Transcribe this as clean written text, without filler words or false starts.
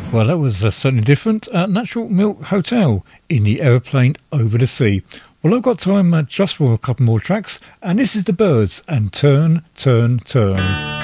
Well, that was certainly different. Natural Milk Hotel in the aeroplane over the sea. Well, I've got time just for a couple more tracks, and this is the Birds and Turn, Turn, Turn.